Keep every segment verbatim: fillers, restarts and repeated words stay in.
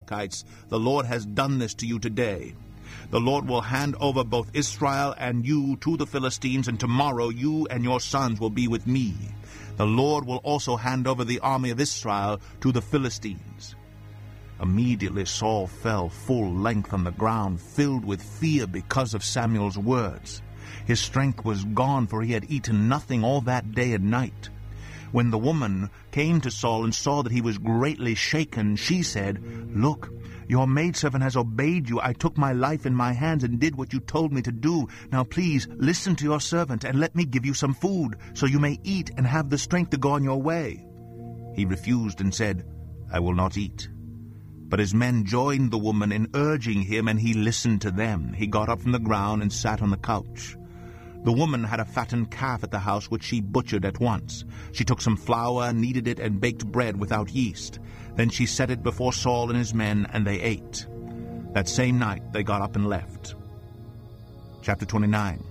Amalekites, the Lord has done this to you today. The Lord will hand over both Israel and you to the Philistines, and tomorrow you and your sons will be with me. The Lord will also hand over the army of Israel to the Philistines." Immediately Saul fell full length on the ground, filled with fear because of Samuel's words. His strength was gone, for he had eaten nothing all that day and night. When the woman came to Saul and saw that he was greatly shaken, she said, "Look, your maidservant has obeyed you. I took my life in my hands and did what you told me to do. Now please listen to your servant and let me give you some food, so you may eat and have the strength to go on your way." He refused and said, "I will not eat." But his men joined the woman in urging him, and he listened to them. He got up from the ground and sat on the couch. The woman had a fattened calf at the house, which she butchered at once. She took some flour, kneaded it, and baked bread without yeast. Then she set it before Saul and his men, and they ate. That same night they got up and left. Chapter twenty-nine.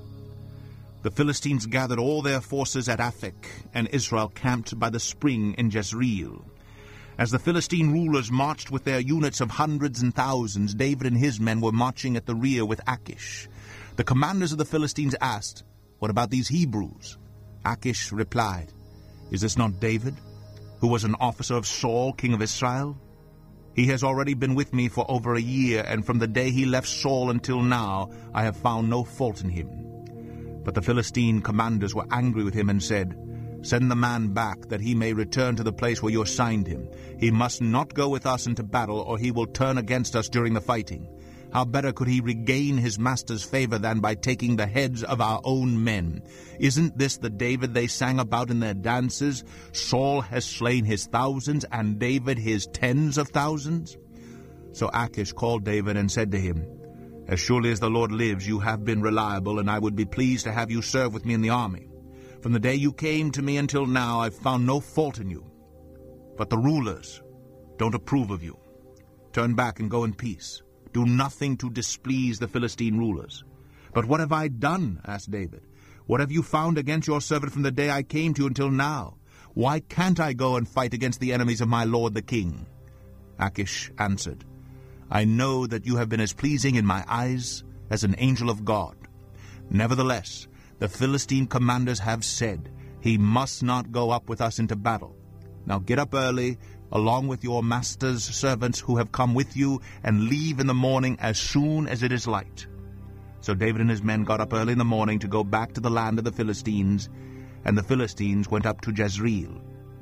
The Philistines gathered all their forces at Aphek, and Israel camped by the spring in Jezreel. As the Philistine rulers marched with their units of hundreds and thousands, David and his men were marching at the rear with Achish. The commanders of the Philistines asked, "What about these Hebrews?" Achish replied, "Is this not David, who was an officer of Saul, king of Israel? He has already been with me for over a year, and from the day he left Saul until now I have found no fault in him." But the Philistine commanders were angry with him and said, "Send the man back, that he may return to the place where you assigned him. He must not go with us into battle, or he will turn against us during the fighting. How better could he regain his master's favor than by taking the heads of our own men? Isn't this the David they sang about in their dances? Saul has slain his thousands, and David his tens of thousands?" So Achish called David and said to him, "As surely as the Lord lives, you have been reliable, and I would be pleased to have you serve with me in the army. From the day you came to me until now, I've found no fault in you. But the rulers don't approve of you. Turn back and go in peace. Do nothing to displease the Philistine rulers." "But what have I done?" asked David. "What have you found against your servant from the day I came to you until now? Why can't I go and fight against the enemies of my lord the king?" Achish answered, "I know that you have been as pleasing in my eyes as an angel of God. Nevertheless, the Philistine commanders have said, 'He must not go up with us into battle.' Now get up early, along with your master's servants who have come with you, and leave in the morning as soon as it is light." So David and his men got up early in the morning to go back to the land of the Philistines, and the Philistines went up to Jezreel.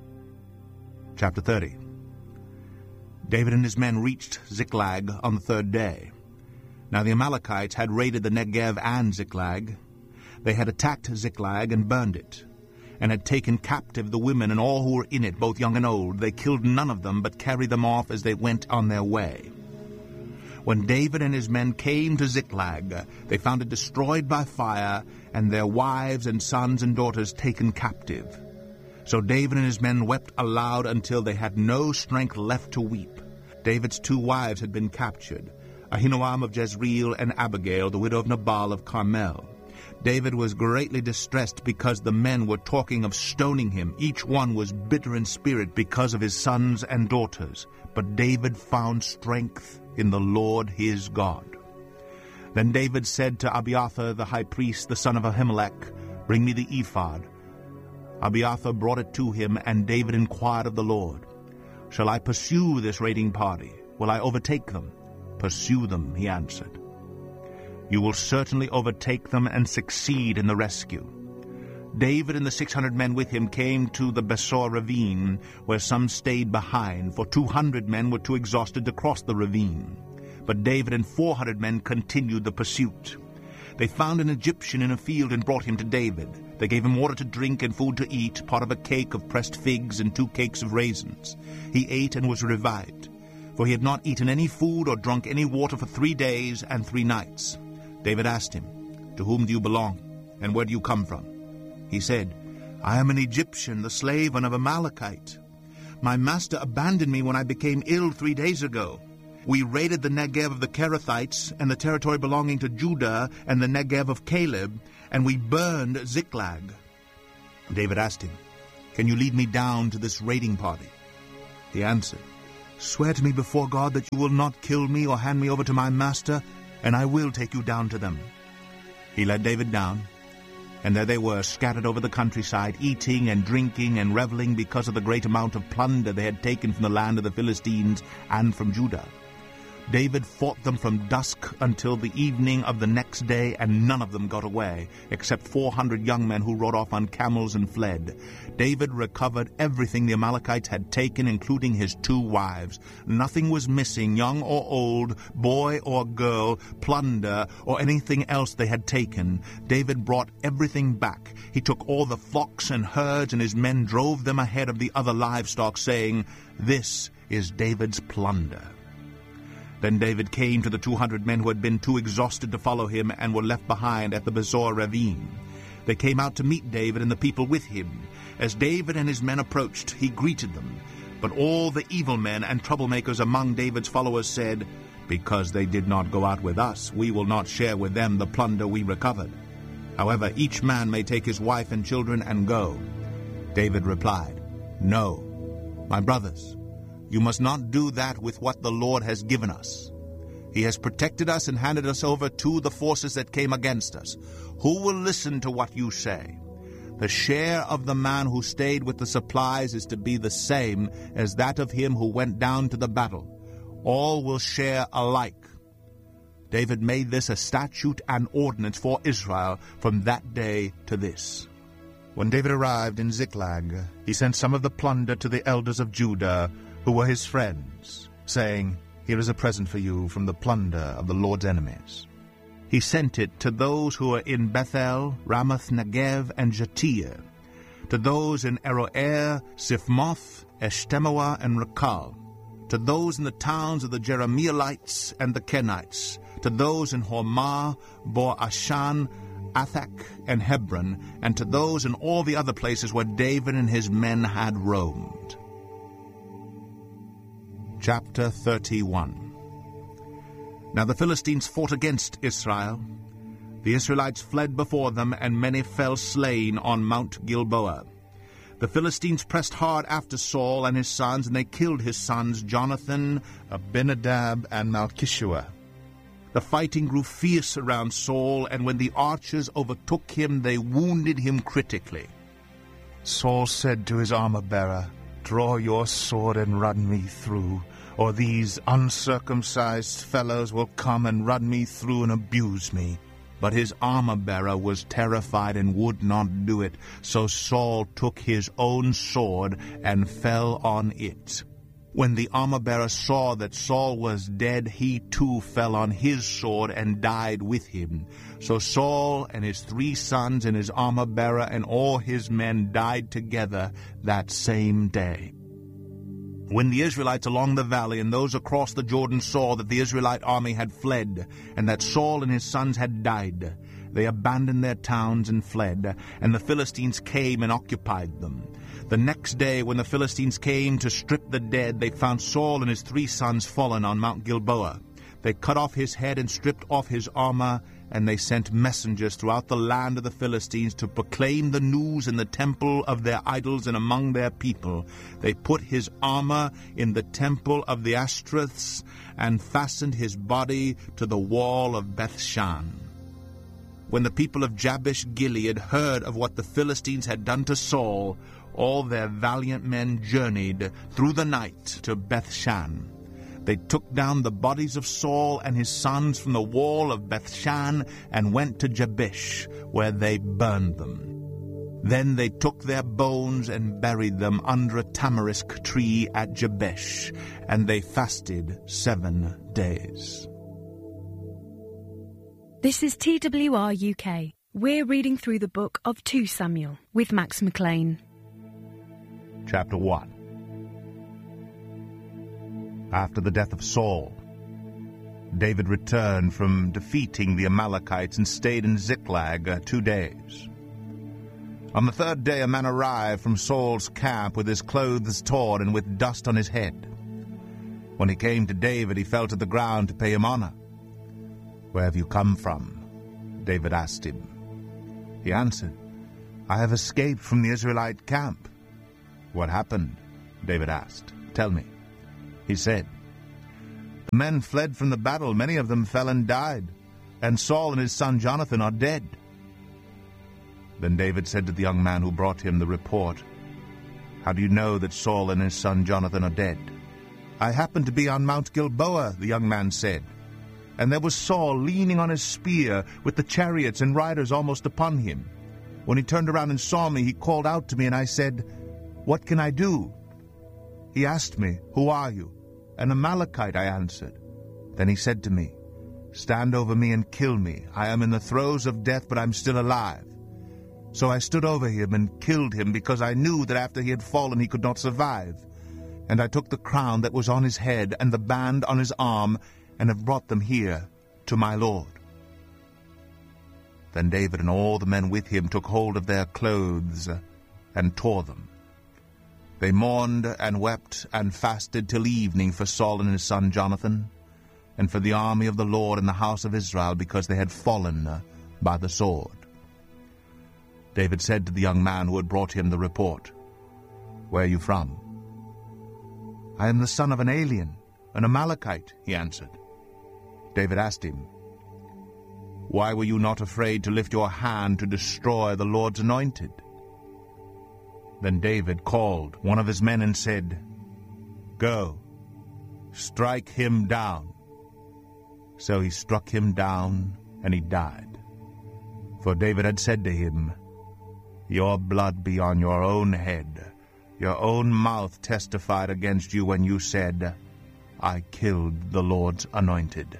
Chapter thirty. David and his men reached Ziklag on the third day. Now the Amalekites had raided the Negev and Ziklag. They had attacked Ziklag and burned it, and had taken captive the women and all who were in it, both young and old. They killed none of them, but carried them off as they went on their way. When David and his men came to Ziklag, they found it destroyed by fire, and their wives and sons and daughters taken captive. So David and his men wept aloud until they had no strength left to weep. David's two wives had been captured, Ahinoam of Jezreel and Abigail, the widow of Nabal of Carmel. David was greatly distressed because the men were talking of stoning him. Each one was bitter in spirit because of his sons and daughters. But David found strength in the Lord his God. Then David said to Abiathar the high priest, the son of Ahimelech, "Bring me the ephod." Abiathar brought it to him, and David inquired of the Lord, "Shall I pursue this raiding party? Will I overtake them?" "Pursue them," he answered. "You will certainly overtake them and succeed in the rescue." David and the six hundred men with him came to the Besor ravine, where some stayed behind, for two hundred men were too exhausted to cross the ravine. But David and four hundred men continued the pursuit. They found an Egyptian in a field and brought him to David. They gave him water to drink and food to eat, part of a cake of pressed figs and two cakes of raisins. He ate and was revived, for he had not eaten any food or drunk any water for three days and three nights. David asked him, "To whom do you belong, and where do you come from?" He said, "I am an Egyptian, the slave of an Amalekite. My master abandoned me when I became ill three days ago. We raided the Negev of the Kerethites and the territory belonging to Judah and the Negev of Caleb, and we burned Ziklag." David asked him, "Can you lead me down to this raiding party?" He answered, Swear to me before God that you will not kill me or hand me over to my master, and I will take you down to them." He led David down, and there they were, scattered over the countryside, eating and drinking and reveling because of the great amount of plunder they had taken from the land of the Philistines and from Judah. David fought them from dusk until the evening of the next day, and none of them got away, except four hundred young men who rode off on camels and fled. David recovered everything the Amalekites had taken, including his two wives. Nothing was missing, young or old, boy or girl, plunder, or anything else they had taken. David brought everything back. He took all the flocks and herds, and his men drove them ahead of the other livestock, saying, "This is David's plunder." Then David came to the two hundred men who had been too exhausted to follow him and were left behind at the Besor ravine. They came out to meet David and the people with him. As David and his men approached, he greeted them. But all the evil men and troublemakers among David's followers said, "Because they did not go out with us, we will not share with them the plunder we recovered. However, each man may take his wife and children and go." David replied, "No, my brothers, you must not do that with what the Lord has given us. He has protected us and handed us over to the forces that came against us. Who will listen to what you say? The share of the man who stayed with the supplies is to be the same as that of him who went down to the battle. All will share alike." David made this a statute and ordinance for Israel from that day to this. When David arrived in Ziklag, he sent some of the plunder to the elders of Judah, who were his friends, saying, "Here is a present for you from the plunder of the Lord's enemies." He sent it to those who were in Bethel, Ramoth Negev, and Jattir, to those in Aroer, Siphmoth, Eshtemoa, and Rakal, to those in the towns of the Jerahmeelites and the Kenites, to those in Hormah, Bor-Ashan, Athak, and Hebron, and to those in all the other places where David and his men had roamed. Chapter thirty-one. Now the Philistines fought against Israel. The Israelites fled before them, and many fell slain on Mount Gilboa. The Philistines pressed hard after Saul and his sons, and they killed his sons Jonathan, Abinadab, and Malchishua. The fighting grew fierce around Saul, and when the archers overtook him, they wounded him critically. Saul said to his armor-bearer, "Draw your sword and run me through, or these uncircumcised fellows will come and run me through and abuse me." But his armor-bearer was terrified and would not do it. So Saul took his own sword and fell on it. When the armor-bearer saw that Saul was dead, he too fell on his sword and died with him. So Saul and his three sons and his armor-bearer and all his men died together that same day. When the Israelites along the valley and those across the Jordan saw that the Israelite army had fled, and that Saul and his sons had died, they abandoned their towns and fled, and the Philistines came and occupied them. The next day, when the Philistines came to strip the dead, they found Saul and his three sons fallen on Mount Gilboa. They cut off his head and stripped off his armor, and they sent messengers throughout the land of the Philistines to proclaim the news in the temple of their idols and among their people. They put his armor in the temple of the Ashtoreths and fastened his body to the wall of Bethshan. When the people of Jabesh Gilead heard of what the Philistines had done to Saul, all their valiant men journeyed through the night to Bethshan. They took down the bodies of Saul and his sons from the wall of Bethshan and went to Jabesh, where they burned them. Then they took their bones and buried them under a tamarisk tree at Jabesh, and they fasted seven days. This is T W R U K. We're reading through the book of Second Samuel with Max McLean. Chapter one. After the death of Saul, David returned from defeating the Amalekites and stayed in Ziklag uh, two days. On the third day a man arrived from Saul's camp with his clothes torn and with dust on his head. When he came to David, he fell to the ground to pay him honor. "Where have you come from?" David asked him. He answered, "I have escaped from the Israelite camp." "What happened?" David asked. "Tell me." He said, "The men fled from the battle, many of them fell and died, and Saul and his son Jonathan are dead." Then David said to the young man who brought him the report, "How do you know that Saul and his son Jonathan are dead?" "I happened to be on Mount Gilboa," the young man said, "and there was Saul leaning on his spear, with the chariots and riders almost upon him. When he turned around and saw me, he called out to me, and I said, 'What can I do?' He asked me, 'Who are you?' 'An Amalekite,' I answered. Then he said to me, 'Stand over me and kill me. I am in the throes of death, but I'm still alive.' So I stood over him and killed him, because I knew that after he had fallen he could not survive. And I took the crown that was on his head and the band on his arm, and have brought them here to my lord." Then David and all the men with him took hold of their clothes and tore them. They mourned and wept and fasted till evening for Saul and his son Jonathan, and for the army of the Lord and the house of Israel, because they had fallen by the sword. David said to the young man who had brought him the report, "Where are you from?" "I am the son of an alien, an Amalekite," he answered. David asked him, "Why were you not afraid to lift your hand to destroy the Lord's anointed?" Then David called one of his men and said, "Go, strike him down." So he struck him down, and he died. For David had said to him, "Your blood be on your own head. Your own mouth testified against you when you said, 'I killed the Lord's anointed.'"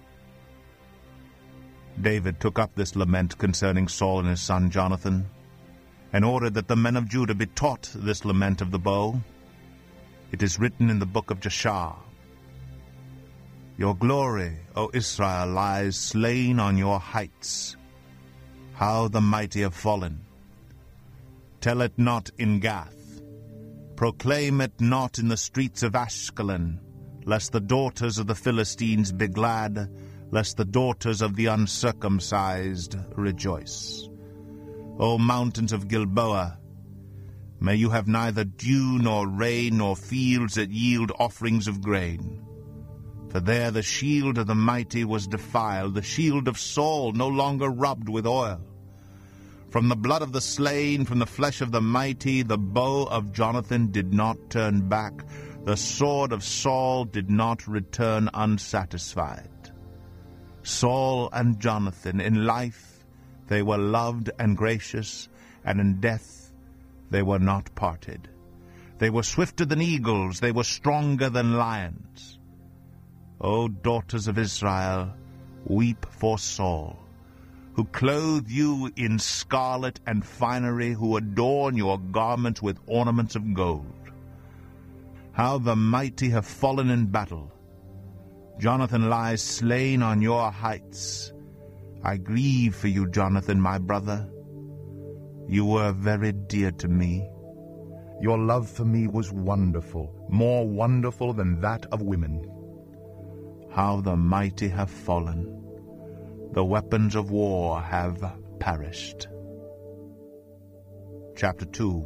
David took up this lament concerning Saul and his son Jonathan, and ordered that the men of Judah be taught this lament of the bow. It is written in the book of Jashar, "Your glory, O Israel, lies slain on your heights. How the mighty have fallen! Tell it not in Gath. Proclaim it not in the streets of Ashkelon, lest the daughters of the Philistines be glad, lest the daughters of the uncircumcised rejoice. O mountains of Gilboa, may you have neither dew nor rain nor fields that yield offerings of grain. For there the shield of the mighty was defiled, the shield of Saul no longer rubbed with oil. From the blood of the slain, from the flesh of the mighty, the bow of Jonathan did not turn back, the sword of Saul did not return unsatisfied. Saul and Jonathan, in life they were loved and gracious, and in death they were not parted. They were swifter than eagles, they were stronger than lions. O daughters of Israel, weep for Saul, who clothe you in scarlet and finery, who adorn your garments with ornaments of gold. How the mighty have fallen in battle! Jonathan lies slain on your heights. I grieve for you, Jonathan, my brother. You were very dear to me. Your love for me was wonderful, more wonderful than that of women. How the mighty have fallen! The weapons of war have perished. Chapter two.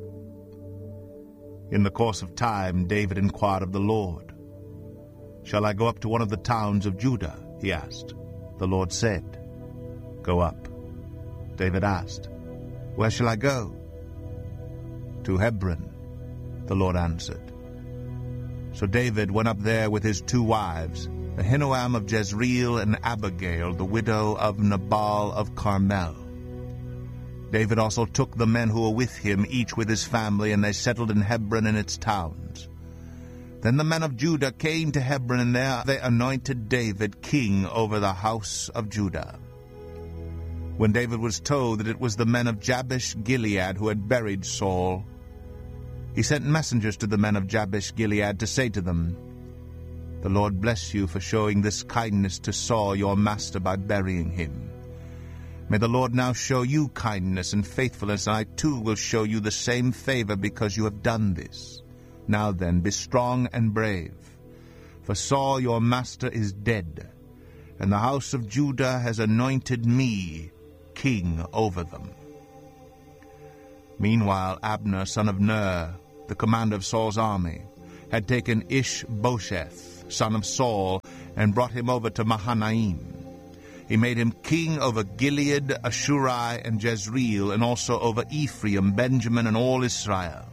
In the course of time, David inquired of the Lord. "Shall I go up to one of the towns of Judah?" he asked. The Lord said, "Go up." David asked, "Where shall I go?" "To Hebron," the Lord answered. So David went up there with his two wives, Ahinoam of Jezreel and Abigail, the widow of Nabal of Carmel. David also took the men who were with him, each with his family, and they settled in Hebron and its towns. Then the men of Judah came to Hebron, and there they anointed David king over the house of Judah. When David was told that it was the men of Jabesh Gilead who had buried Saul, he sent messengers to the men of Jabesh Gilead to say to them, "The Lord bless you for showing this kindness to Saul your master by burying him. May the Lord now show you kindness and faithfulness, and I too will show you the same favor because you have done this. Now then, be strong and brave, for Saul your master is dead, and the house of Judah has anointed me king over them." Meanwhile Abner, son of Ner, the commander of Saul's army, had taken Ishbosheth, son of Saul, and brought him over to Mahanaim. He made him king over Gilead, Ashuri, and Jezreel, and also over Ephraim, Benjamin, and all Israel.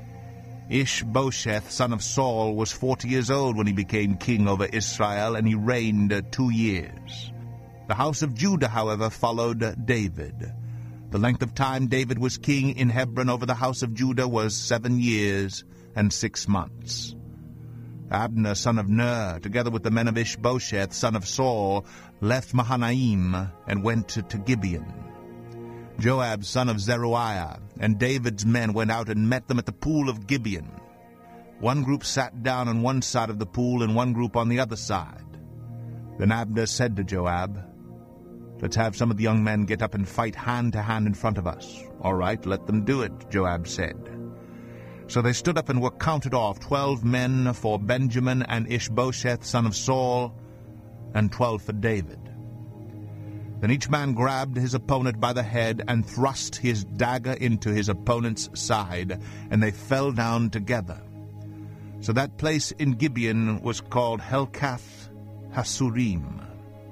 Ishbosheth, son of Saul, was forty years old when he became king over Israel, and he reigned two years. The house of Judah, however, followed David. The length of time David was king in Hebron over the house of Judah was seven years and six months. Abner, son of Ner, together with the men of Ishbosheth, son of Saul, left Mahanaim and went to, to Gibeon. Joab, son of Zeruiah, and David's men went out and met them at the pool of Gibeon. One group sat down on one side of the pool and one group on the other side. Then Abner said to Joab, "Let's have some of the young men get up and fight hand to hand in front of us." "All right, let them do it," Joab said. So they stood up and were counted off, twelve men for Benjamin and Ishbosheth, son of Saul, and twelve for David. Then each man grabbed his opponent by the head and thrust his dagger into his opponent's side, and they fell down together. So that place in Gibeon was called Helkath Hasurim.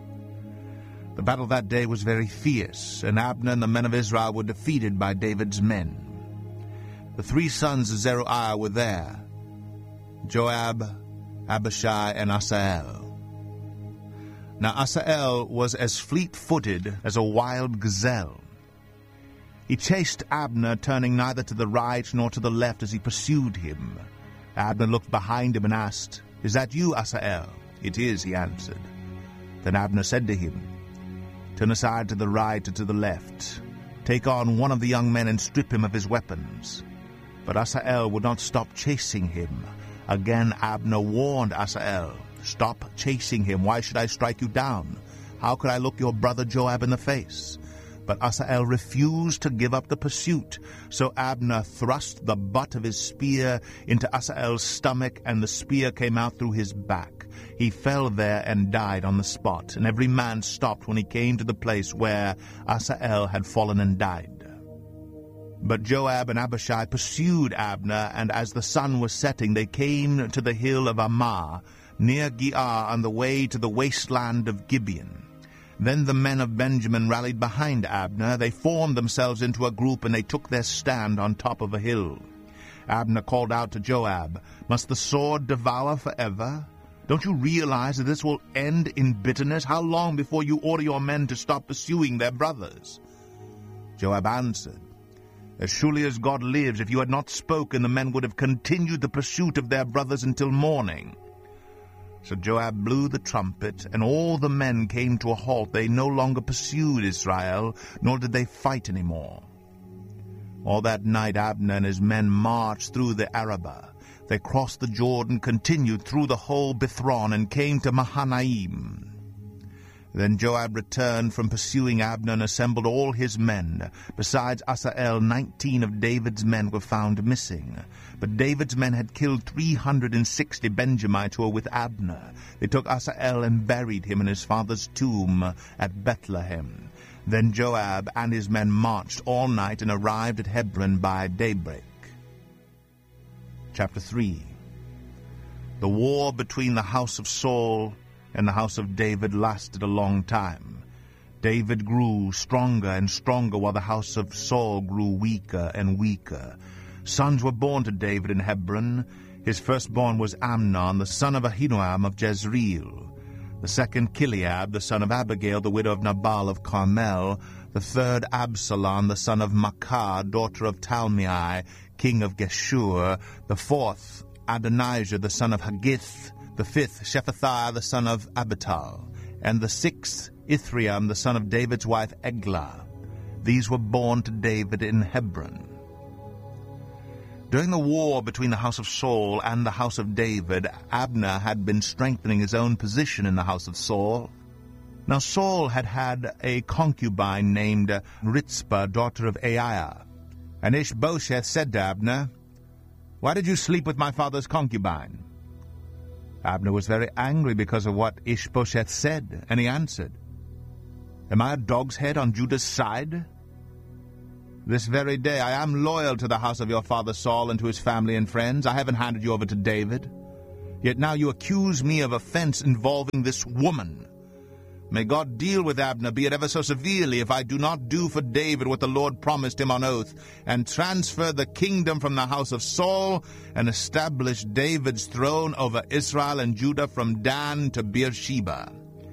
The battle that day was very fierce, and Abner and the men of Israel were defeated by David's men. The three sons of Zeruiah were there, Joab, Abishai, and Asahel. Now Asahel was as fleet-footed as a wild gazelle. He chased Abner, turning neither to the right nor to the left as he pursued him. Abner looked behind him and asked, "Is that you, Asahel?" "It is," he answered. Then Abner said to him, "Turn aside to the right or to the left. Take on one of the young men and strip him of his weapons." But Asahel would not stop chasing him. Again Abner warned Asahel, "Stop chasing him. Why should I strike you down? How could I look your brother Joab in the face?" But Asahel refused to give up the pursuit. So Abner thrust the butt of his spear into Asahel's stomach, and the spear came out through his back. He fell there and died on the spot, and every man stopped when he came to the place where Asahel had fallen and died. But Joab and Abishai pursued Abner, and as the sun was setting, they came to the hill of Ammah, near Giah, on the way to the wasteland of Gibeon. Then the men of Benjamin rallied behind Abner. They formed themselves into a group, and they took their stand on top of a hill. Abner called out to Joab, "Must the sword devour forever? Don't you realize that this will end in bitterness? How long before you order your men to stop pursuing their brothers?" Joab answered, "As surely as God lives, if you had not spoken, the men would have continued the pursuit of their brothers until morning." So Joab blew the trumpet, and all the men came to a halt. They no longer pursued Israel, nor did they fight any more. All that night Abner and his men marched through the Arabah. They crossed the Jordan, continued through the whole Bithron, and came to Mahanaim. Then Joab returned from pursuing Abner and assembled all his men. Besides Asahel, nineteen of David's men were found missing. But David's men had killed three hundred and sixty Benjamites who were with Abner. They took Asahel and buried him in his father's tomb at Bethlehem. Then Joab and his men marched all night and arrived at Hebron by daybreak. Chapter three. The war between the house of Saul and the house of David lasted a long time. David grew stronger and stronger, while the house of Saul grew weaker and weaker. Sons were born to David in Hebron. His firstborn was Amnon, the son of Ahinoam of Jezreel. The second, Chileab, the son of Abigail, the widow of Nabal of Carmel. The third, Absalom, the son of Maacah, daughter of Talmai, king of Geshur. The fourth, Adonijah, the son of Haggith. The fifth, Shephatiah, the son of Abital. And the sixth, Ithream, the son of David's wife Eglah. These were born to David in Hebron. During the war between the house of Saul and the house of David, Abner had been strengthening his own position in the house of Saul. Now Saul had had a concubine named Rizpah, daughter of Aiah. And Ishbosheth said to Abner, "Why did you sleep with my father's concubine?" Abner was very angry because of what Ishbosheth said, and he answered, "Am I a dog's head on Judah's side? This very day I am loyal to the house of your father Saul and to his family and friends. I haven't handed you over to David. Yet now you accuse me of offense involving this woman. May God deal with Abner, be it ever so severely, if I do not do for David what the Lord promised him on oath, and transfer the kingdom from the house of Saul, and establish David's throne over Israel and Judah from Dan to Beersheba.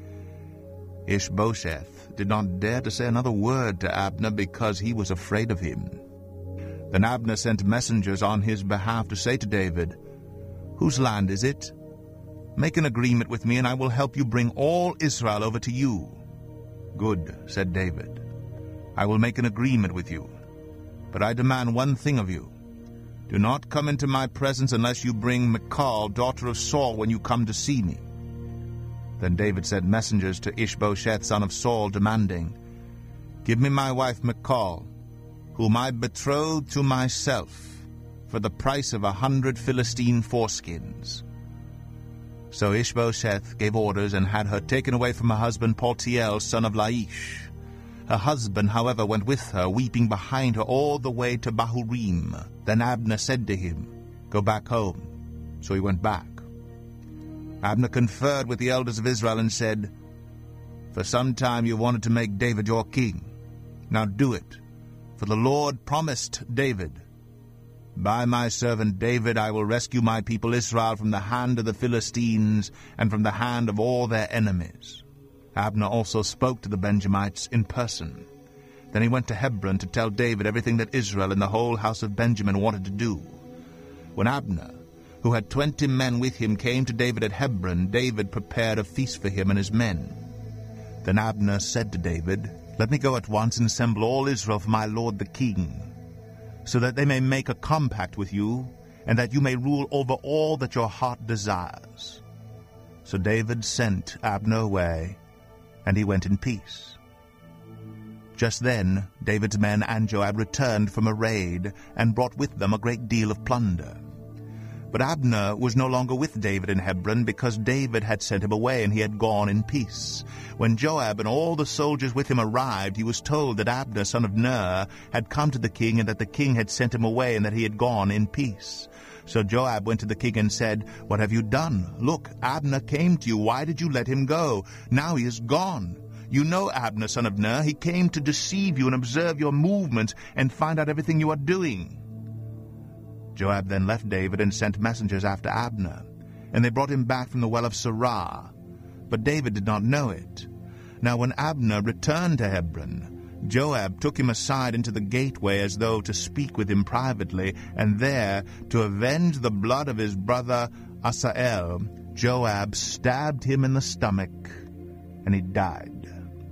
Ishbosheth did not dare to say another word to Abner because he was afraid of him. Then Abner sent messengers on his behalf to say to David, "Whose land is it? Make an agreement with me, and I will help you bring all Israel over to you." "Good," said David. "I will make an agreement with you. But I demand one thing of you. Do not come into my presence unless you bring Michal, daughter of Saul, when you come to see me." Then David sent messengers to Ishbosheth, son of Saul, demanding, "Give me my wife Michal, whom I betrothed to myself, for the price of a hundred Philistine foreskins." So Ishbosheth gave orders and had her taken away from her husband Paltiel, son of Laish. Her husband, however, went with her, weeping behind her all the way to Bahurim. Then Abner said to him, "Go back home." So he went back. Abner conferred with the elders of Israel and said, "For some time you wanted to make David your king. Now do it, for the Lord promised David, 'By my servant David I will rescue my people Israel from the hand of the Philistines and from the hand of all their enemies.'" Abner also spoke to the Benjamites in person. Then he went to Hebron to tell David everything that Israel and the whole house of Benjamin wanted to do. When Abner, who had twenty men with him, came to David at Hebron, David prepared a feast for him and his men. Then Abner said to David, "Let me go at once and assemble all Israel for my lord the king, so that they may make a compact with you, and that you may rule over all that your heart desires." So David sent Abner away, and he went in peace. Just then David's men and Joab returned from a raid, and brought with them a great deal of plunder. But Abner was no longer with David in Hebron, because David had sent him away, and he had gone in peace. When Joab and all the soldiers with him arrived, he was told that Abner, son of Ner, had come to the king, and that the king had sent him away, and that he had gone in peace. So Joab went to the king and said, "What have you done? Look, Abner came to you. Why did you let him go? Now he is gone. You know Abner, son of Ner. He came to deceive you and observe your movements and find out everything you are doing." Joab then left David and sent messengers after Abner, and they brought him back from the well of Sirah. But David did not know it. Now when Abner returned to Hebron, Joab took him aside into the gateway as though to speak with him privately, and there, to avenge the blood of his brother Asael, Joab stabbed him in the stomach, and he died.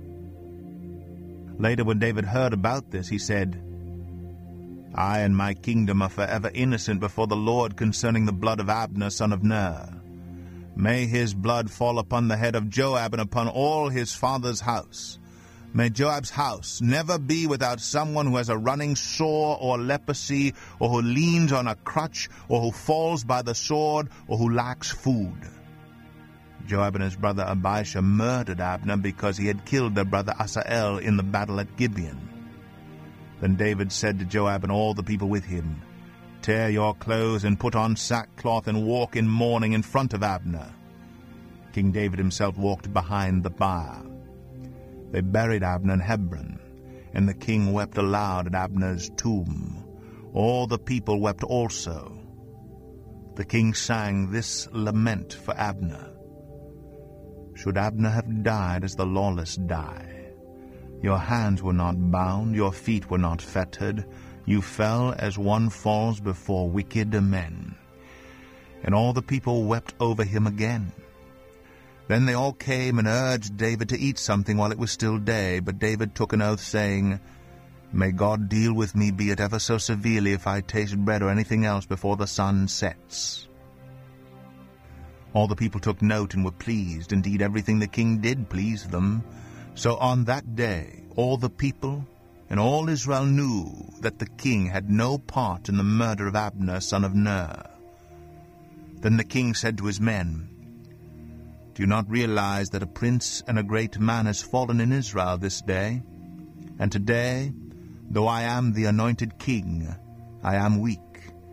Later, when David heard about this, he said, "I and my kingdom are forever innocent before the Lord concerning the blood of Abner, son of Ner. May his blood fall upon the head of Joab and upon all his father's house. May Joab's house never be without someone who has a running sore or leprosy, or who leans on a crutch, or who falls by the sword, or who lacks food." Joab and his brother Abishai murdered Abner because he had killed their brother Asael in the battle at Gibeon. Then David said to Joab and all the people with him, "Tear your clothes and put on sackcloth and walk in mourning in front of Abner." King David himself walked behind the bier. They buried Abner in Hebron, and the king wept aloud at Abner's tomb. All the people wept also. The king sang this lament for Abner: "Should Abner have died as the lawless die? Your hands were not bound, your feet were not fettered. You fell as one falls before wicked men." And all the people wept over him again. Then they all came and urged David to eat something while it was still day. But David took an oath, saying, "May God deal with me, be it ever so severely, if I taste bread or anything else before the sun sets." All the people took note and were pleased. Indeed, everything the king did pleased them. So on that day all the people and all Israel knew that the king had no part in the murder of Abner, son of Ner. Then the king said to his men, "Do you not realize that a prince and a great man has fallen in Israel this day? And today, though I am the anointed king, I am weak.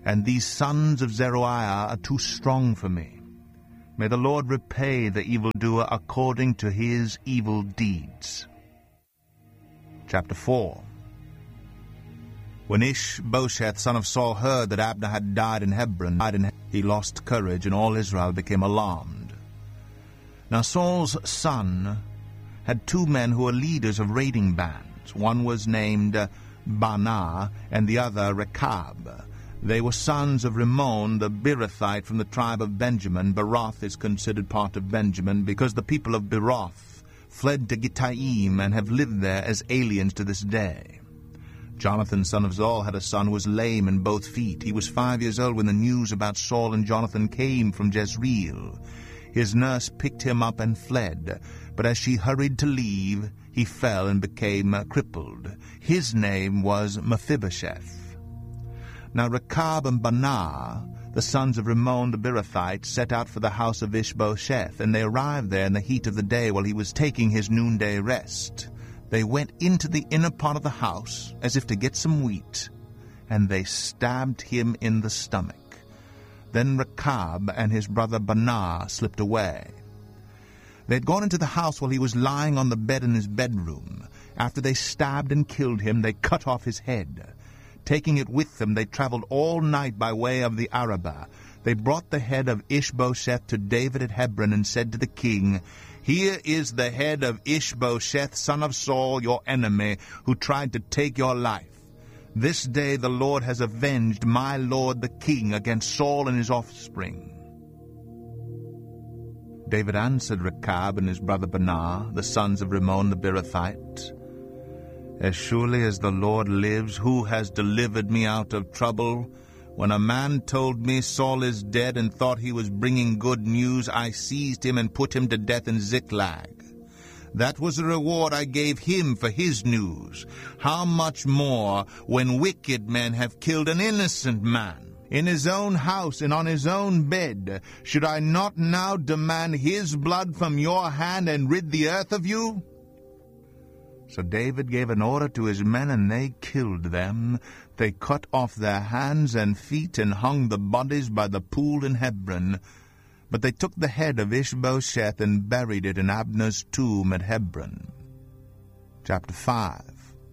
and these sons of Zeruiah are too strong for me. May the Lord repay the evildoer according to his evil deeds. Chapter four. When Ishbosheth, son of Saul, heard that Abner had died in Hebron, he lost courage, and all Israel became alarmed. Now Saul's son had two men who were leaders of raiding bands. One was named Baanah, and the other Rechab. They were sons of Rimmon the Beerothite from the tribe of Benjamin. Beeroth is considered part of Benjamin because the people of Beeroth fled to Gittaim and have lived there as aliens to this day. Jonathan, son of Saul, had a son who was lame in both feet. He was five years old when the news about Saul and Jonathan came from Jezreel. His nurse picked him up and fled, but as she hurried to leave, he fell and became crippled. His name was Mephibosheth. Now Rechab and Baanah, the sons of Rimmon the Beerothite, set out for the house of Ishbosheth, and they arrived there in the heat of the day while he was taking his noonday rest. They went into the inner part of the house as if to get some wheat, and they stabbed him in the stomach. Then Rechab and his brother Baanah slipped away. They had gone into the house while he was lying on the bed in his bedroom. After they stabbed and killed him, they cut off his head. Taking it with them, they traveled all night by way of the Arabah. They brought the head of Ishbosheth to David at Hebron and said to the king, "Here is the head of Ishbosheth, son of Saul, your enemy, who tried to take your life. This day the Lord has avenged my lord the king against Saul and his offspring." David answered Rechab and his brother Baanah, the sons of Rimmon the Beerothite, "As surely as the Lord lives, who has delivered me out of trouble, when a man told me Saul is dead and thought he was bringing good news, I seized him and put him to death in Ziklag. That was the reward I gave him for his news. How much more when wicked men have killed an innocent man? In his own house and on his own bed, should I not now demand his blood from your hand and rid the earth of you?" So David gave an order to his men, and they killed them. They cut off their hands and feet and hung the bodies by the pool in Hebron. But they took the head of Ishbosheth and buried it in Abner's tomb at Hebron. Chapter five.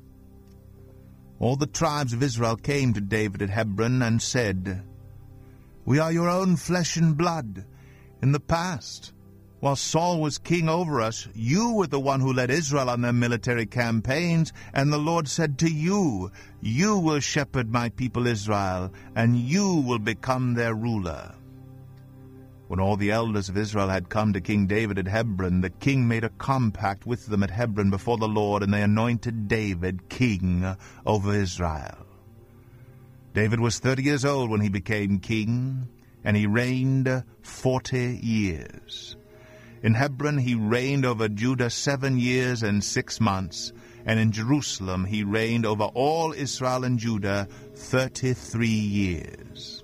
All the tribes of Israel came to David at Hebron and said, "We are your own flesh and blood. In the past, while Saul was king over us, you were the one who led Israel on their military campaigns, and the Lord said to you, 'You will shepherd my people Israel, and you will become their ruler.'" When all the elders of Israel had come to King David at Hebron, the king made a compact with them at Hebron before the Lord, and they anointed David king over Israel. David was thirty years old when he became king, and he reigned forty years. In Hebron he reigned over Judah seven years and six months, and in Jerusalem he reigned over all Israel and Judah thirty-three years.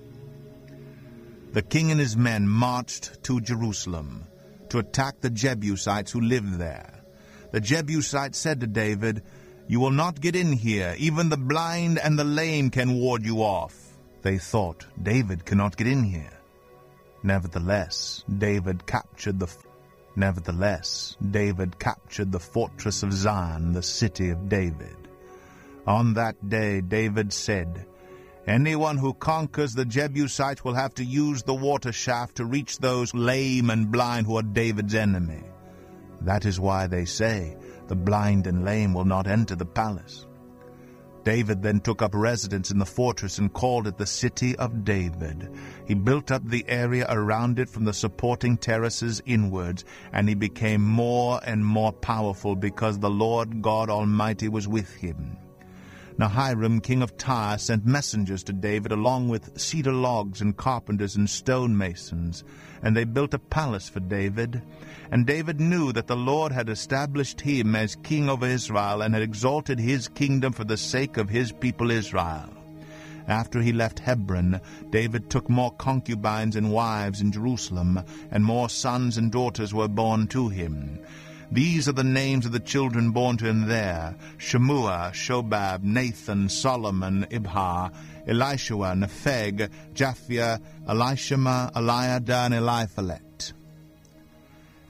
The king and his men marched to Jerusalem to attack the Jebusites who lived there. The Jebusites said to David, "You will not get in here. Even the blind and the lame can ward you off." They thought, "David cannot get in here." Nevertheless, David captured the Nevertheless, David captured the fortress of Zion, the city of David. On that day David said, "Anyone who conquers the Jebusites will have to use the water shaft to reach those lame and blind who are David's enemy. That is why they say, 'The blind and lame will not enter the palace.'" David then took up residence in the fortress and called it the City of David. He built up the area around it from the supporting terraces inwards, and he became more and more powerful because the Lord God Almighty was with him. Now Hiram, king of Tyre, sent messengers to David along with cedar logs and carpenters and stonemasons, and they built a palace for David. And David knew that the Lord had established him as king over Israel and had exalted his kingdom for the sake of his people Israel. After he left Hebron, David took more concubines and wives in Jerusalem, and more sons and daughters were born to him. These are the names of the children born to him there: Shemua, Shobab, Nathan, Solomon, Ibhar, Elishua, Nepheg, Japhia, Elishama, Eliada, and Eliphalet.